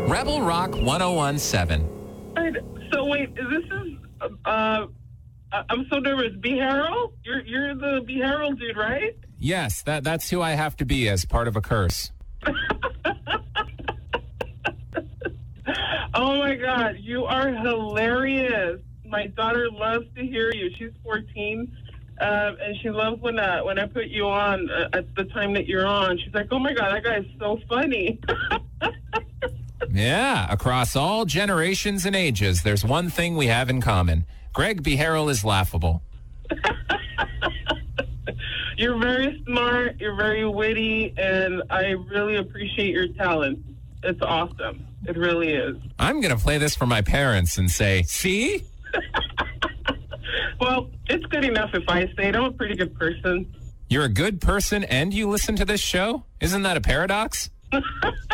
Rebel Rock 1017. So wait, I'm so nervous. B. Harold? You're the B. Harold dude, right? Yes, that's who I have to be as part of a curse. Oh my God, you are hilarious. My daughter loves to hear you. She's 14, and she loves when I put you on at the time that you're on. She's like, oh my God, that guy's so funny. Yeah, across all generations and ages, there's one thing we have in common. Greg B. Harrell is laughable. You're very smart, you're very witty, and I really appreciate your talent. It's awesome. It really is. I'm going to play this for my parents and say, see? Well, it's good enough if I say it. I'm a pretty good person. You're a good person and you listen to this show? Isn't that a paradox?